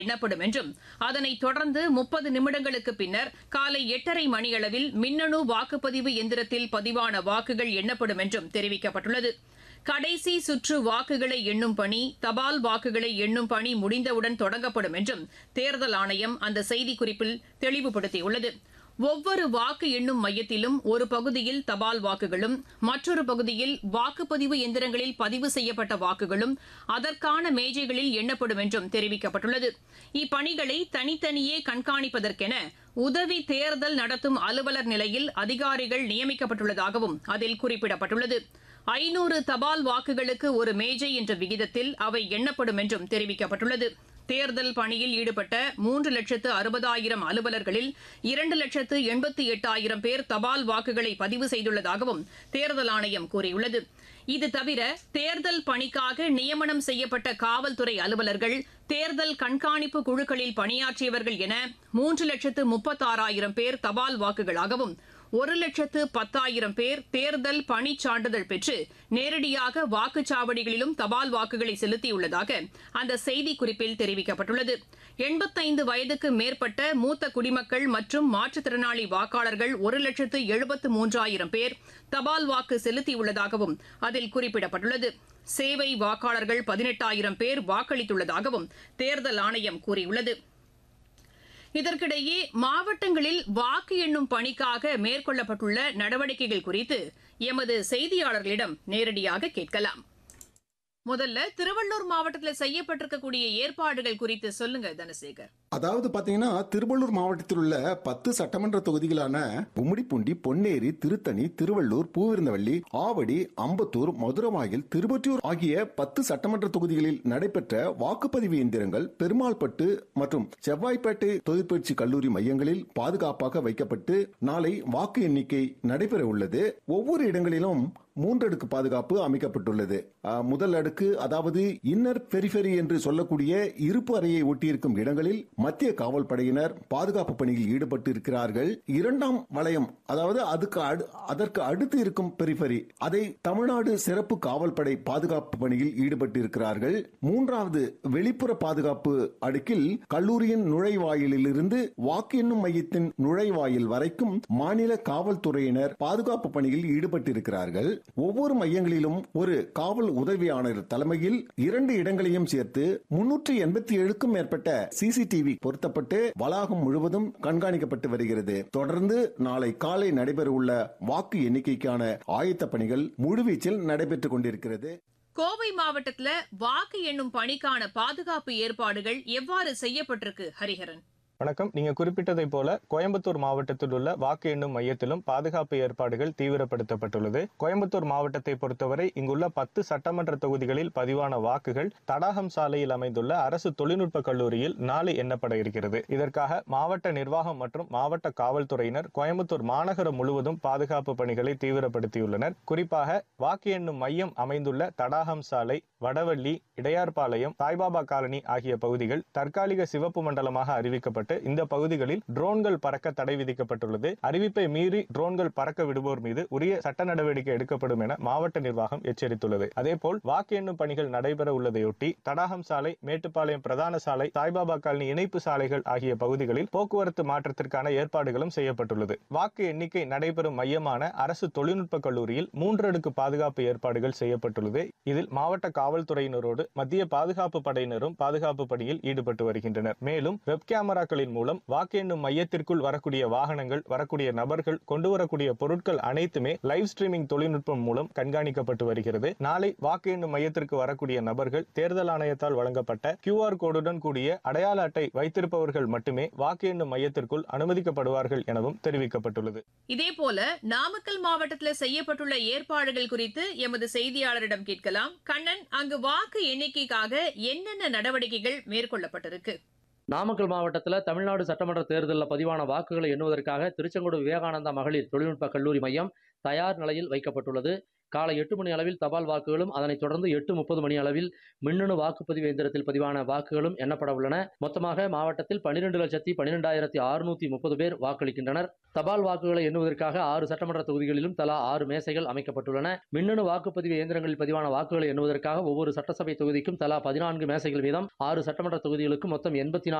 எண்ணப்படும் என்றும் அதனைத் தொடர்ந்து 30 நிமிடங்களுக்கு பின்னர் காலை 8:30 மணியளவில் மின்னணு வாக்குப்பதிவு எந்திரத்தில் பதிவான வாக்குகள் எண்ணப்படும் என்றும் தெரிவிக்கப்பட்டுள்ளது. கடைசி சுற்று வாக்குகளை எண்ணும் பணி, தபால் வாக்குகளை எண்ணும் பணி முடிந்தவுடன் தொடங்கப்படும் என்றும் தேர்தல் ஆணையம் அந்த செய்திக்குறிப்பில் தெளிவுபடுத்தியுள்ளது. ஒவ்வொரு வாக்கு எண்ணும் மையத்திலும் ஒரு பகுதியில் தபால் வாக்குகளும், மற்றொரு பகுதியில் வாக்குப்பதிவு எந்திரங்களில் பதிவு செய்யப்பட்ட வாக்குகளும் அதற்கான மேஜைகளில் எண்ணப்படும் என்றும் தெரிவிக்கப்பட்டுள்ளது. இப்பணிகளை தனித்தனியே கண்காணிப்பதற்கென உதவி தேர்தல் நடத்தும் அலுவலர் நிலையில் அதிகாரிகள் நியமிக்கப்பட்டுள்ளதாகவும் அதில் குறிப்பிடப்பட்டுள்ளது. 500 தபால் வாக்குகளுக்கு ஒரு மேஜை என்ற விகிதத்தில் அவை எண்ணப்படும் என்றும் தெரிவிக்கப்பட்டுள்ளது. தேர்தல் பணியில் ஈடுபட்ட 3,60,000 அலுவலர்களில் 2,88,000 பேர் தபால் வாக்குகளை பதிவு செய்துள்ளதாகவும் தேர்தல் ஆணையம் கூறியுள்ளது. இது தவிர தேர்தல் பணிக்காக நியமனம் செய்யப்பட்ட காவல்துறை அலுவலர்கள், தேர்தல் கண்காணிப்பு குழுக்களில் பணியாற்றியவர்கள் என 3,36,000 பேர் தபால் வாக்குகளாகவும், 1,10,000 பேர் தேர்தல் பணிச் சான்றிதழ் பெற்று நேரடியாக வாக்குச்சாவடிகளிலும் தபால் வாக்குகளை செலுத்தியுள்ளதாக அந்த செய்திக்குறிப்பில் தெரிவிக்கப்பட்டுள்ளது. 85 வயதுக்கு மேற்பட்ட மூத்த குடிமக்கள் மற்றும் மாற்றுத்திறனாளி வாக்காளர்கள் 1,73,000 பேர் தபால் வாக்கு செலுத்தியுள்ளதாகவும் அதில் குறிப்பிடப்பட்டுள்ளது. சேவை வாக்காளர்கள் 18,000 பேர் வாக்களித்துள்ளதாகவும் தேர்தல் ஆணையம் கூறியுள்ளது. இதற்கிடையே மாவட்டங்களில் வாக்கு எண்ணும் பணிக்காக மேற்கொள்ளப்பட்டுள்ள நடவடிக்கைகள் குறித்து எமது செய்தியாளர்களிடம் நேரடியாக கேட்கலாம். முதல்ல திருவள்ளூர் மாவட்டத்தில் செய்யப்பட்டிருக்கக்கூடிய ஏற்பாடுகள் குறித்து சொல்லுங்க தனசேகர். அதாவது பாத்தீங்கன்னா, திருவள்ளூர் மாவட்டத்தில் உள்ள 10 சட்டமன்ற தொகுதிகளான கும்மிடிப்பூண்டி, பொன்னேரி, திருத்தணி, திருவள்ளூர், பூவிருந்தவள்ளி, ஆவடி, அம்பத்தூர், மதுரவாயில், திருவொற்றியூர் ஆகிய 10 சட்டமன்ற தொகுதிகளில் நடைபெற்ற வாக்குப்பதிவு இயந்திரங்கள் பெருமாள்பட்டு மற்றும் செவ்வாய்ப்பேட்டை தொழிற்பயிற்சி கல்லூரி மையங்களில் பாதுகாப்பாக வைக்கப்பட்டு நாளை வாக்கு எண்ணிக்கை நடைபெற உள்ளது. ஒவ்வொரு இடங்களிலும் 3 அடுக்கு பாதுகாப்பு அமைக்கப்பட்டுள்ளது. முதல் அடுக்கு, அதாவது இன்னர் பெரிஃபெரி என்று சொல்லக்கூடிய இருப்பு அறையை ஒட்டியிருக்கும் இடங்களில் மத்திய காவல் படையினர் பாதுகாப்பு பணியில் ஈடுபட்டு இருக்கிறார்கள். 2ஆம் வளையம், அதாவது அதற்கு அடுத்து இருக்கும் பெரிஃபெரி, அதை தமிழ்நாடு சிறப்பு காவல் படை பாதுகாப்பு பணியில் ஈடுபட்டு இருக்கிறார்கள். 3வது வெளிப்புற பாதுகாப்பு அடுக்கில் கல்லூரியின் நுழைவாயிலில் இருந்து வாக்கு எண்ணும் மையத்தின் நுழைவாயில் வரைக்கும் மாநில காவல்துறையினர் பாதுகாப்பு பணியில் ஈடுபட்டிருக்கிறார்கள். ஒவ்வொரு மையங்களிலும் ஒரு காவல் உதவி ஆணையர் தலைமையில் 2 இடங்களையும் சேர்த்து 387க்கும் மேற்பட்ட சிசிடிவி பொருத்தப்பட்டு வளாகம் முழுவதும் கண்காணிக்கப்பட்டு வருகிறது. தொடர்ந்து நாளை காலை நடைபெறவுள்ள வாக்கு எண்ணிக்கைக்கான ஆயத்த பணிகள் முழுவீச்சில் நடைபெற்றுக் கொண்டிருக்கிறது. கோவை மாவட்டத்தில் வாக்கு எண்ணும் பணிக்கான பாதுகாப்பு ஏற்பாடுகள் எவ்வாறு செய்யப்பட்டிருக்கு? ஹரிஹரன். வணக்கம். நீங்க குறிப்பிட்டதை போல கோயம்புத்தூர் மாவட்டத்தில் உள்ள வாக்கு எண்ணும் மையத்திலும் பாதுகாப்பு ஏற்பாடுகள் தீவிரப்படுத்தப்பட்டுள்ளது. கோயம்புத்தூர் மாவட்டத்தை பொறுத்தவரை இங்குள்ள 10 சட்டமன்ற தொகுதிகளில் பதிவான வாக்குகள் தடாகம் சாலையில் அமைந்துள்ள அரசு தொழில்நுட்ப கல்லூரியில் நாளை எண்ணப்பட இருக்கிறது. இதற்காக மாவட்ட நிர்வாகம் மற்றும் மாவட்ட காவல்துறையினர் கோயம்புத்தூர் மாநகரம் முழுவதும் பாதுகாப்பு பணிகளை தீவிரப்படுத்தியுள்ளனர். குறிப்பாக வாக்கு எண்ணும் மையம் அமைந்துள்ள தடாகம் சாலை, வடவள்ளி, இடையார்பாளையம், சாய்பாபா காலனி ஆகிய பகுதிகள் தற்காலிக சிவப்பு மண்டலமாக அறிவிக்கப்பட்டு இந்த பகுதிகளில் ட்ரோன்கள் பறக்க தடை விதிக்கப்பட்டுள்ளது. அறிவிப்பை மீறி ட்ரோன்கள் பறக்க விடுவோர் மீது உரிய சட்ட நடவடிக்கை எடுக்கப்படும் என மாவட்ட நிர்வாகம் எச்சரித்துள்ளது. அதேபோல் வாக்கு எண்ணும் பணிகள் நடைபெற உள்ளதையொட்டி தடாகம் சாலை, மேட்டுப்பாளையம் பிரதான சாலை, சாய்பாபா காலனி இணைப்பு சாலைகள் ஆகிய பகுதிகளில் போக்குவரத்து மாற்றத்திற்கான ஏற்பாடுகளும் செய்யப்பட்டுள்ளது. வாக்கு எண்ணிக்கை நடைபெறும் மையமான அரசு தொழில்நுட்ப கல்லூரியில் 3 அடுக்கு பாதுகாப்பு ஏற்பாடுகள் செய்யப்பட்டுள்ளது. இதில் மாவட்ட காவல்துறையினரோடு மத்திய பாதுகாப்பு படையினரும் பாதுகாப்பு பணியில் ஈடுபட்டு வருகின்றனர். மேலும் வெப் கேமராக்களின் மூலம் வாக்கு எண்ணும் மையத்திற்குள் வரக்கூடிய வாகனங்கள், வரக்கூடிய நபர்கள், கொண்டு வரக்கூடிய பொருட்கள் அனைத்துமே லைவ் ஸ்ட்ரீமிங் தொழில்நுட்பம் மூலம் கண்காணிக்கப்பட்டு வருகிறது. நாளை வாக்கு எண்ணும் மையத்திற்கு வரக்கூடிய நபர்கள் தேர்தல் ஆணையத்தால் வழங்கப்பட்ட QR கோடுடன் கூடிய அடையாள அட்டை வைத்திருப்பவர்கள் மட்டுமே வாக்கு எண்ணும் மையத்திற்குள் அனுமதிக்கப்படுவார்கள் எனவும் தெரிவிக்கப்பட்டுள்ளது. இதேபோல நாமக்கல் மாவட்டத்தில் செய்யப்பட்டுள்ள ஏற்பாடுகள் குறித்து எமது செய்தியாளரிடம் கேட்கலாம். கண்ணன், அங்கு வாக்கு எண்ணிக்கைக்காக என்னென்ன நடவடிக்கைகள் மேற்கொள்ளப்பட்டிருக்கு? நாமக்கல் மாவட்டத்தில் தமிழ்நாடு சட்டமன்ற தேர்தலில் பதிவான வாக்குகளை எண்ணுவதற்காக திருச்செங்கோடு விவேகானந்தா மகளிர் தொழில்நுட்ப கல்லூரி மையம் தயார் நிலையில் வைக்கப்பட்டுள்ளது. காலை 8 மணி அளவில் தபால் வாக்குகளும் அதனைத் தொடர்ந்து 8:30 மணி அளவில் மின்னணு வாக்குப்பதிவு இயந்திரத்தில் பதிவான வாக்குகளும் எண்ணப்பட உள்ளன. மொத்தமாக மாவட்டத்தில் 12,12,630 பேர் வாக்களிக்கின்றனர். தபால் வாக்குகளை எண்ணுவதற்காக 6 சட்டமன்ற தொகுதிகளிலும் தலா 6 மேசைகள் அமைக்கப்பட்டுள்ளன. மின்னணு வாக்குப்பதிவு இயந்திரங்களில் பதிவான வாக்குகளை எண்ணுவதற்காக ஒவ்வொரு சட்டசபை தொகுதிக்கும் தலா 14 மேசைகள் வீதம் 6 சட்டமன்ற தொகுதிகளுக்கு மொத்தம் 84